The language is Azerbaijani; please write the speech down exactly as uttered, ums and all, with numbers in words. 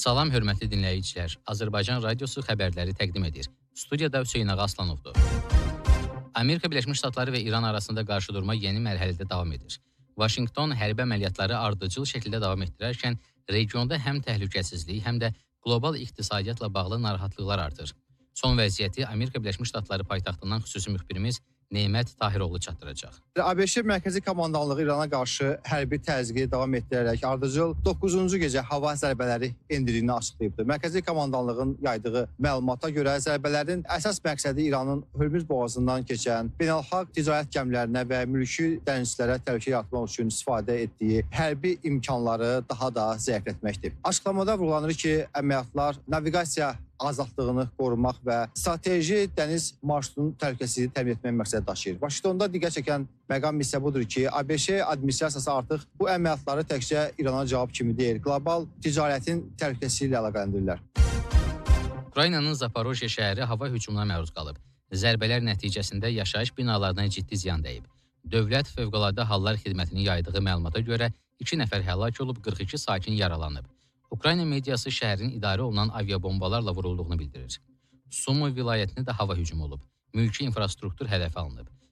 Salam, hörmətli dinləyicilər. Azərbaycan Radiosu xəbərləri təqdim edir. Studiyada Hüseyin Ağa Aslanovdur. Amerika Birləşmiş Ştatları və İran arasında qarşıdurma yeni mərhələdə davam edir. Vaşinqton hərbi əməliyyatları ardıcıl şəkildə davam etdirərkən, regionda həm təhlükəsizlik, həm də qlobal iqtisadiyyatla bağlı narahatlıqlar artır. Son vəziyyəti Amerika Birləşmiş Ştatları paytaxtından xüsusi müxbirimiz Neymət Tahiroğlu çatdıracaq. ABŞ Mərkəzi Komandanlığı İrana qarşı hərbi təzyiqi davam etdirərək ardıcıl doqquzuncu gecə hava zərbələri endirdiyini açıqlayıbdır. Mərkəzi Komandanlığın yaydığı məlumata görə zərbələrin əsas məqsədi İranın Hörmüz boğazından keçən beynəlxalq ticarət gəmilərinə və mülki dənizçilərə təhlükə yaratmaq üçün istifadə etdiyi hərbi imkanları daha da zəiflətməkdir. Açıqlamada vurğulanır ki, əməliyyatlar naviqasiya azadlığını qorumaq və strateji dəniz marşrutunun təhlükəsizliyini təmin etmək məqsədi daşıyır. Vaşinqtonda diqqət çəkən məqam isə budur ki, ABŞ administrasiyası artıq bu əməliyyatları təkcə İrana cavab kimi deyil, qlobal ticarətin təhlükəsizliyi ilə əlaqələndirirlər. Ukraynanın Zaporojye şəhəri hava hücumuna məruz qalıb. Zərbələr nəticəsində yaşayış binalarına ciddi ziyan dəyib. Dövlət Fövqəladə Hallar Xidmətinin yaydığı məlumata görə iki nəfər həlak olub, qırx iki sakin yaralanıb. Ukrayna mediası şəhərin idarə olunan aviabombalarla vurulduğunu bildirir. Sumu vilayətində də hava hücumu olub. Mülki infrastruktur hədəfə alınıb.